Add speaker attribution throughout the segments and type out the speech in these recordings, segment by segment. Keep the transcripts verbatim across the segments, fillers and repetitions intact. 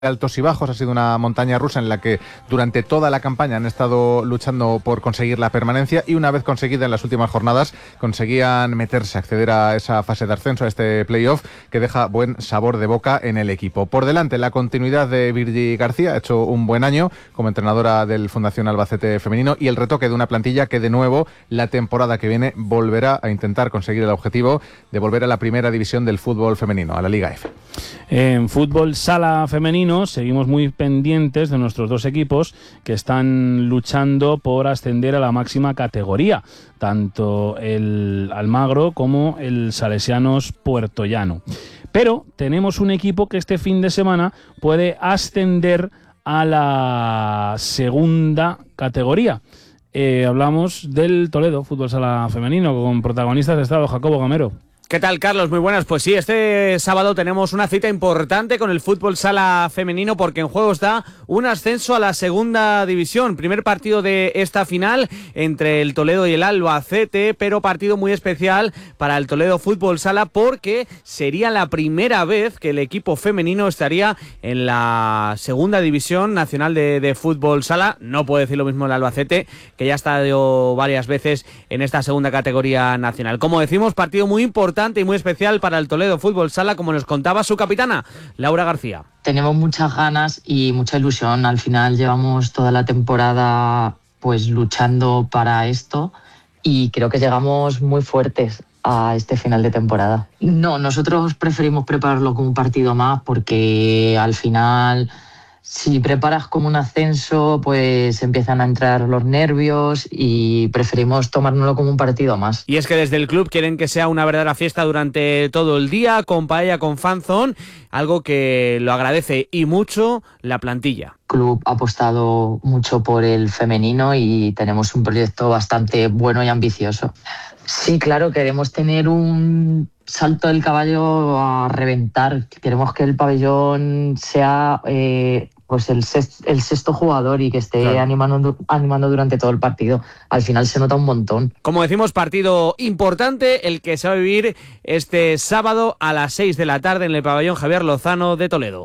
Speaker 1: altos y bajos, ha sido una montaña rusa en la que durante toda la campaña han estado luchando por conseguir la permanencia y una vez conseguida en las últimas jornadas conseguían meterse, acceder a esa fase de ascenso, a este playoff que deja buen sabor de boca en el equipo. Por delante la continuidad de Virgi García, ha hecho un buen año como entrenadora del Fundación Albacete Femenino y el retoque de una plantilla que de nuevo la temporada que viene volverá a intentar conseguir el objetivo de volver a la primera división del fútbol femenino, a la Liga F.
Speaker 2: En fútbol sala femenino seguimos muy pendientes de nuestros dos equipos que están luchando por ascender a la máxima categoría, tanto el Almagro como el Salesianos Puertollano. Pero tenemos un equipo que este fin de semana puede ascender a la segunda categoría. Eh, hablamos del Toledo Fútbol Sala Femenino con protagonistas de estado, Jacobo Gamero.
Speaker 3: ¿Qué tal, Carlos? Muy buenas. Pues sí, este sábado tenemos una cita importante con el fútbol sala femenino porque en juego está un ascenso a la segunda división. Primer partido de esta final entre el Toledo y el Albacete, pero partido muy especial para el Toledo Fútbol Sala porque sería la primera vez que el equipo femenino estaría en la segunda división nacional de, de fútbol sala. No puedo decir lo mismo el Albacete, que ya ha estado varias veces en esta segunda categoría nacional. Como decimos, partido muy importante y muy especial para el Toledo Fútbol Sala, como nos contaba su capitana, Laura García.
Speaker 4: Tenemos muchas ganas y mucha ilusión. Al final llevamos toda la temporada pues luchando para esto y creo que llegamos muy fuertes a este final de temporada. No, nosotros preferimos prepararlo como un partido más porque al final, si preparas como un ascenso, pues empiezan a entrar los nervios y preferimos tomárnoslo como un partido más.
Speaker 3: Y es que desde el club quieren que sea una verdadera fiesta durante todo el día, con paella, con fanzón, algo que lo agradece y mucho la plantilla.
Speaker 4: El club ha apostado mucho por el femenino y tenemos un proyecto bastante bueno y ambicioso. Sí, claro, queremos tener un salto del caballo a reventar. Queremos que el pabellón sea eh, pues el, sexto, el sexto jugador y que esté claro. animando, animando durante todo el partido. Al final se nota un montón.
Speaker 3: Como decimos, partido importante el que se va a vivir este sábado a las seis de la tarde en el pabellón Javier Lozano de Toledo.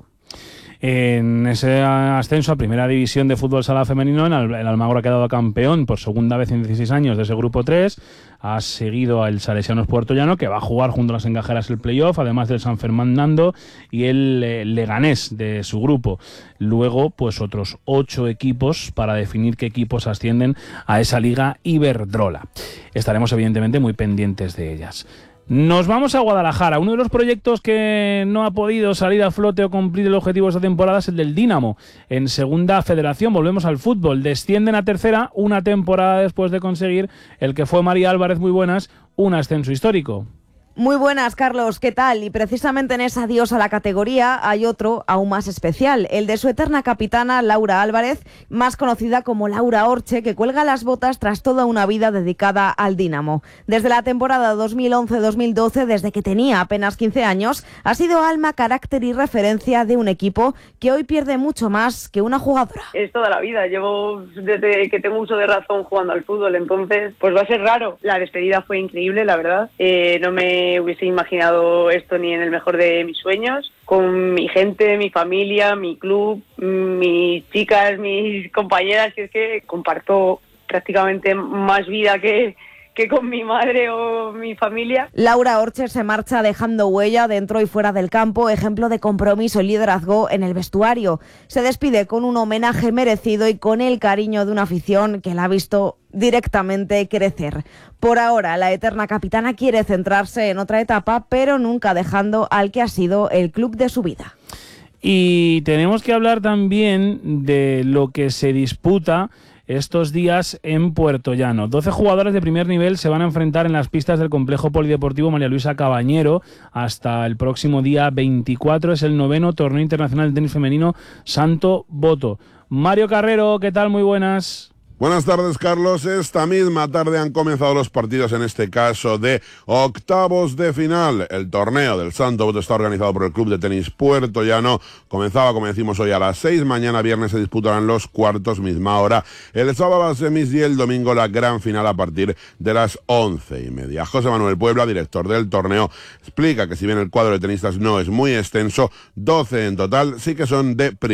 Speaker 2: En ese ascenso a primera división de fútbol sala femenino, el Almagro ha quedado campeón por segunda vez en dieciséis años de ese grupo tres. Ha seguido al Salesianos Puertollano, que va a jugar junto a las encajeras el playoff, además del San Fernando y el eh, Leganés de su grupo. Luego, pues otros ocho equipos para definir qué equipos ascienden a esa liga Iberdrola. Estaremos evidentemente muy pendientes de ellas. Nos vamos a Guadalajara. Uno de los proyectos que no ha podido salir a flote o cumplir el objetivo de esta temporada es el del Dinamo. En segunda federación, volvemos al fútbol. Descienden a tercera una temporada después de conseguir el que fue María Álvarez, muy buenas, un ascenso histórico.
Speaker 5: Muy buenas, Carlos, ¿qué tal? Y precisamente en ese adiós a la categoría hay otro aún más especial, el de su eterna capitana Laura Álvarez, más conocida como Laura Orche, que cuelga las botas tras toda una vida dedicada al Dinamo. Desde la temporada dos mil once dos mil doce, desde que tenía apenas quince años, ha sido alma, carácter y referencia de un equipo que hoy pierde mucho más que una jugadora.
Speaker 6: Es toda la vida, llevo desde que tengo uso de razón jugando al fútbol, entonces pues va a ser raro. La despedida fue increíble, la verdad, eh, no me hubiese imaginado esto ni en el mejor de mis sueños, con mi gente, mi familia, mi club, mis chicas, mis compañeras, que es que comparto prácticamente más vida que, que con mi madre o mi familia.
Speaker 5: Laura Orche se marcha dejando huella dentro y fuera del campo, ejemplo de compromiso y liderazgo en el vestuario. Se despide con un homenaje merecido y con el cariño de una afición que la ha visto directamente crecer. Por ahora, la eterna capitana quiere centrarse en otra etapa, pero nunca dejando al que ha sido el club de su vida.
Speaker 2: Y tenemos que hablar también de lo que se disputa estos días en Puertollano. doce jugadores de primer nivel se van a enfrentar en las pistas del complejo polideportivo María Luisa Cabañero hasta el próximo día veinticuatro. Es el noveno torneo internacional de tenis femenino Santo Boto. Mario Carrero, ¿qué tal? Muy buenas.
Speaker 7: Buenas tardes, Carlos. Esta misma tarde han comenzado los partidos, en este caso de octavos de final. El torneo del Santo Boto está organizado por el Club de Tenis Puerto Llano. Comenzaba, como decimos, hoy a las seis. Mañana viernes se disputarán los cuartos, misma hora. El sábado las semis y el domingo la gran final a partir de las once y media. José Manuel Puebla, director del torneo, explica que si bien el cuadro de tenistas no es muy extenso, doce en total, sí que son de primera.